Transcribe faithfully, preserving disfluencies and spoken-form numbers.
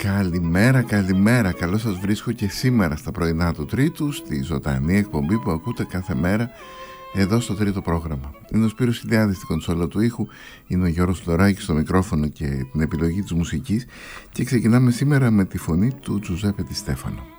Καλημέρα, καλημέρα. Καλώς σας βρίσκω και σήμερα στα πρωινά του Τρίτου, στη ζωντανή εκπομπή που ακούτε κάθε μέρα εδώ στο τρίτο πρόγραμμα. Είναι ο Σπύρος Ηλιάδης στην κονσόλα του ήχου, είναι ο Γιώργος Φλωράκης στο μικρόφωνο και την επιλογή της μουσικής και ξεκινάμε σήμερα με τη φωνή του Τζουζέπε Ντι Στέφανο.